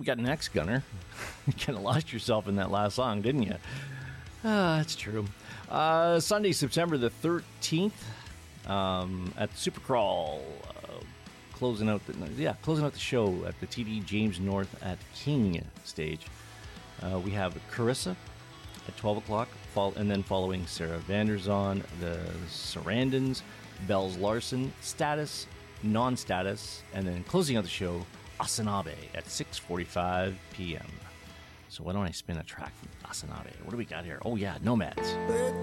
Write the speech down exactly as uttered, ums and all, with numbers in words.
we got next, Gunner? You kind of lost yourself in that last song, didn't you? Ah, that's true. Uh, Sunday, September the thirteenth, um, at the Supercrawl, uh, closing out the yeah, closing out the show at the T D James North at King stage. Uh, we have Carissa at twelve o'clock, and then following Sarah Vanderzon, the Sarandons, Bells Larson, Status, Non-Status, and then closing out the show, Asanabe at six forty-five p.m. So why don't I spin a track from Asanabe? What do we got here? Oh yeah, Nomads.